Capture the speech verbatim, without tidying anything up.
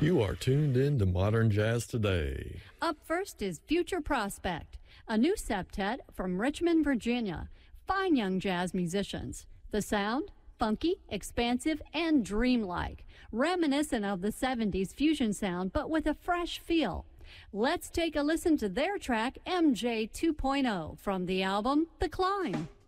You are tuned in to Modern Jazz Today. Up first is Future Prospect, a new septet from Richmond, Virginia. Fine young jazz musicians. The sound? Funky, expansive, and dreamlike. Reminiscent of the seventies fusion sound, but with a fresh feel. Let's take a listen to their track, M J two point oh, from the album The Climb.